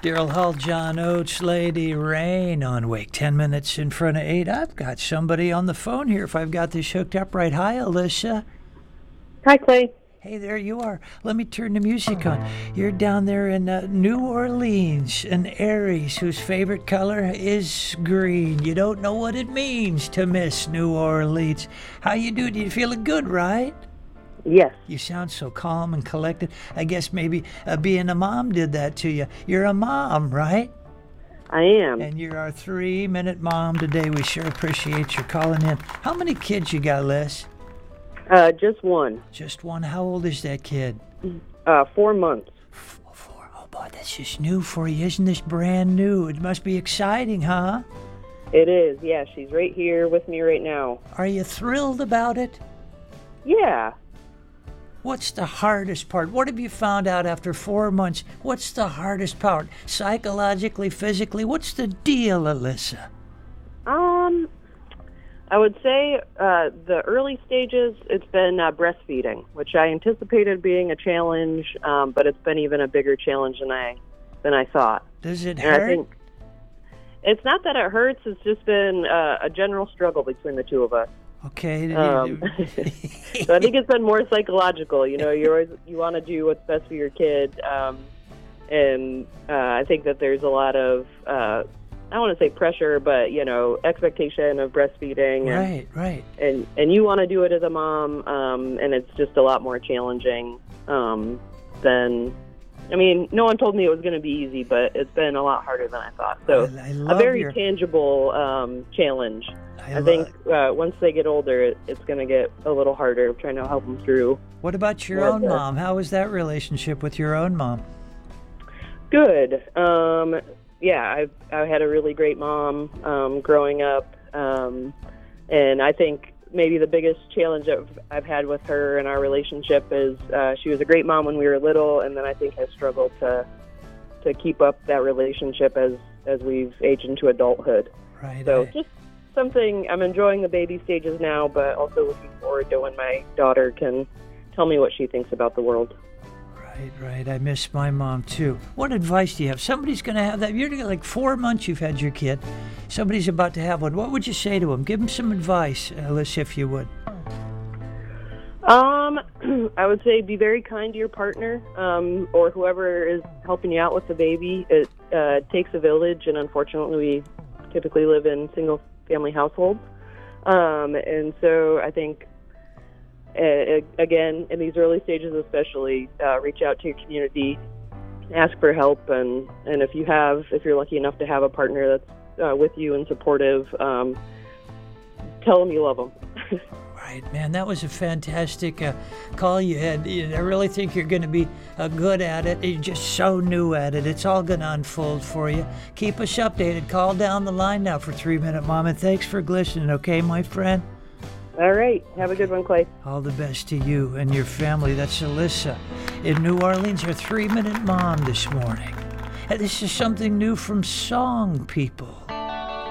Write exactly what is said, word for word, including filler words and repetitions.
Daryl Hall, John Oates, Lady Rain on Wake. Ten minutes in front of eight. I've got somebody on the phone here if I've got this hooked up right. Hi, Alyssa. Hi, Clay. Hey, there you are. Let me turn the music on. You're down there in uh, New Orleans, an Aries whose favorite color is green. You don't know what it means to miss New Orleans. How you doing? You feeling good, right? Yes. You sound so calm and collected. I guess maybe uh, being a mom did that to you. You're a mom, right? I am. And you're our three-minute mom today. We sure appreciate your calling in. How many kids you got, Liz? Uh, just one. Just one. How old is that kid? Uh, four months. Four, four. Oh, boy, that's just new for you. Isn't this brand new? It must be exciting, huh? It is, yeah. She's right here with me right now. Are you thrilled about it? Yeah. What's the hardest part? What have you found out after four months? What's the hardest part? Psychologically, physically? What's the deal, Alyssa? Um, I would say uh, the early stages, it's been uh, breastfeeding, which I anticipated being a challenge, um, but it's been even a bigger challenge than I than I thought. Does it And hurt? I think it's not that it hurts. It's just been uh, a general struggle between the two of us. Okay. Um, so I think it's been more psychological. You know, you always you want to do what's best for your kid, um, and uh, I think that there's a lot of uh, I don't want to say pressure, but you know, expectation of breastfeeding, and Right, right. and, and you want to do it as a mom, um, and it's just a lot more challenging um, than. I mean, no one told me it was going to be easy, but it's been a lot harder than I thought. So I- I a love very your- tangible um, challenge. I I, lo- think uh, once they get older, it, it's going to get a little harder trying to help them through. What about your More own of the- mom? How was that relationship with your own mom? Good. Um, yeah, I've I had a really great mom um, growing up, um, and I think maybe the biggest challenge I've, I've had with her in our relationship is uh, she was a great mom when we were little, and then I think has struggled to to keep up that relationship as as we've aged into adulthood. Right. So I- just something, I'm enjoying the baby stages now, but also looking forward to when my daughter can tell me what she thinks about the world. Right, right. I miss my mom too. What advice do you have? Somebody's going to have that. You're like four months you've had your kid. Somebody's about to have one. What would you say to them? Give them some advice, Alice, if you would. Um, I would say be very kind to your partner, um, or whoever is helping you out with the baby. It uh, takes a village, and unfortunately, we typically live in single-family households. Um, and so I think, uh, again, in these early stages especially, uh, reach out to your community, ask for help, and, and if you have, if you're lucky enough to have a partner that's uh, with you and supportive, um, tell them you love them. Right, man, that was a fantastic uh, call you had. I really think you're going to be uh, good at it. You're just so new at it. It's all going to unfold for you. Keep us updated. Call down the line now for Three Minute Mom, and thanks for listening, okay, my friend? All right. Have a good one, Clay. All the best to you and your family. That's Alyssa in New Orleans, our Three Minute Mom this morning. And this is something new from Song People.